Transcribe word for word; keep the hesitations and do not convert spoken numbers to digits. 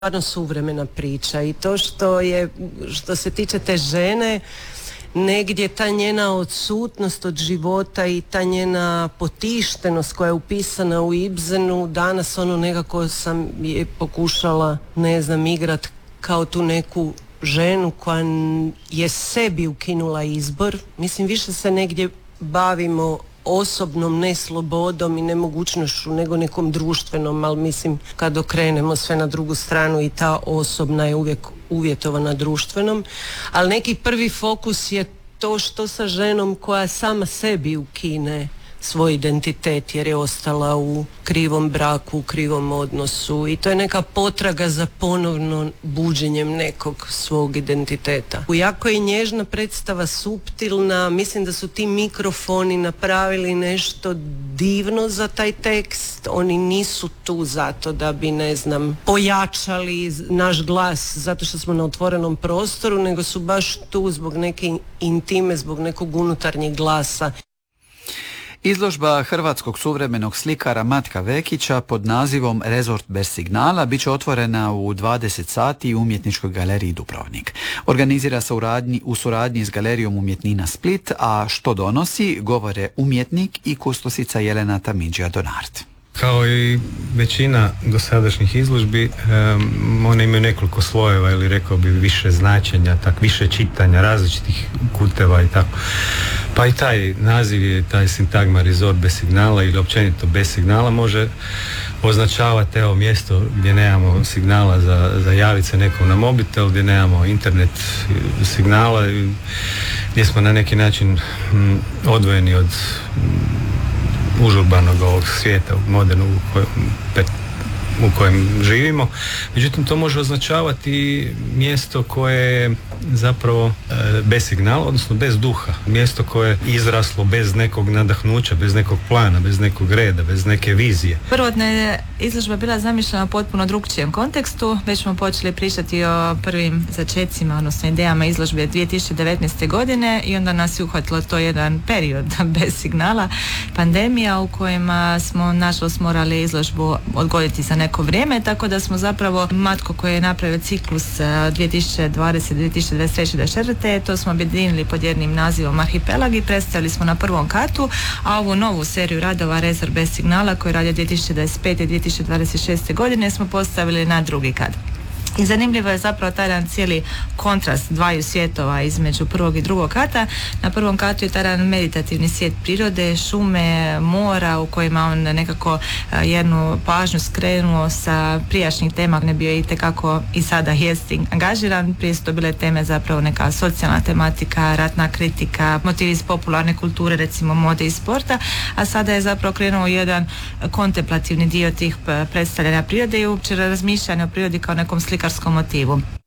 stvarno suvremena priča i to što je, što se tiče te žene, negdje ta njena odsutnost od života i ta njena potištenost koja je upisana u Ibsenu, danas ono nekako sam je pokušala, ne znam, igrat kao tu neku ženu koja je sebi ukinula izbor. Mislim, više se negdje bavimo osobnom neslobodom i nemogućnošću nego nekom društvenom, ali mislim kad okrenemo sve na drugu stranu i ta osobna je uvijek uvjetovana društvenom, ali neki prvi fokus je to što sa ženom koja sama sebi ukine svoj identitet jer je ostala u krivom braku, u krivom odnosu i to je neka potraga za ponovno buđenjem nekog svog identiteta. Jako je nježna predstava, suptilna, mislim da su ti mikrofoni napravili nešto divno za taj tekst, oni nisu tu zato da bi, ne znam, pojačali naš glas zato što smo na otvorenom prostoru, nego su baš tu zbog neke intime, zbog nekog unutarnjeg glasa. Izložba hrvatskog suvremenog slikara Matka Vekića pod nazivom Rezort bez signala bit će otvorena u dvadeset sati u Umjetničkoj galeriji Dubrovnik. Organizira se u, radnji, u suradnji s Galerijom umjetnina Split, a što donosi, govore umjetnik i kustosica Jelena Tamidžija Donart. Kao i većina dosadašnjih izložbi, um, one imaju nekoliko slojeva ili rekao bi više značenja, tak više čitanja, različitih kuteva i tako. Pa i taj naziv je, taj sintagma rezort bez signala ili općenito bez signala može označavati evo mjesto gdje nemamo signala za, za javiti se nekom na mobitel, gdje nemamo internet signala, gdje smo na neki način m, odvojeni od m, užurbanog ovog svijeta, modernog u kojem, u kojem živimo. Međutim, to može označavati mjesto koje je zapravo e, bez signala, odnosno bez duha. Mjesto koje je izraslo bez nekog nadahnuća, bez nekog plana, bez nekog reda, bez neke vizije. Prvotna je izložba bila zamišljena u potpuno drugčijem kontekstu. Već smo počeli pričati o prvim začecima, odnosno idejama izložbe dvije tisuće devetnaeste. godine i onda nas je uhvatilo to jedan period bez signala, pandemija u kojima smo nažalost morali izložbu odgoditi za neko vrijeme, tako da smo zapravo Matko koji je napravio ciklus dvije tisuće dvadesete. dvije tisuće dvadeset treće. dvadeset četvrte. to smo objedinili pod jednim nazivom Arhipelag i predstavili smo na prvom katu, a ovu novu seriju radova Rezort bez signala koji radi dvije tisuće dvadeset pete. i dvije tisuće dvadeset šeste. godine smo postavili na drugi kat. I zanimljivo je zapravo taj jedan cijeli kontrast dvaju svjetova između prvog i drugog kata. Na prvom katu je taj jedan meditativni svijet prirode, šume, mora u kojima on nekako jednu pažnju skrenuo sa prijašnjih tema, ne bio je itekako i sada jest angažiran. Prije su to bile teme zapravo neka socijalna tematika, ratna kritika, motivi iz popularne kulture, recimo mode i sporta, a sada je zapravo krenuo jedan kontemplativni dio tih predstavljanja prirode i uopće razmišljanja o prirodi kao nekom slikarskom motivu.